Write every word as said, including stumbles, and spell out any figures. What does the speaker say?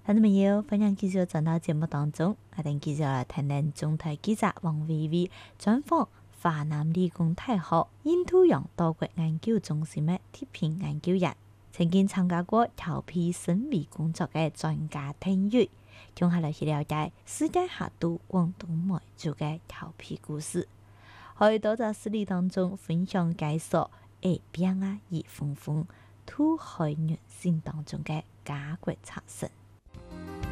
聽眾朋友，歡迎繼續轉到節目當中，我哋繼續來聽聽中台記者王薇薇專訪華南理工大學印度洋多國研究中心的特聘研究員，曾經參加過調皮生物工作嘅專家丁瑞，將下來去了解世界下都廣東梅州嘅調皮故事，可以多在視頻當中分享介紹下邊啊熱風風土海原線當中嘅家國茶神。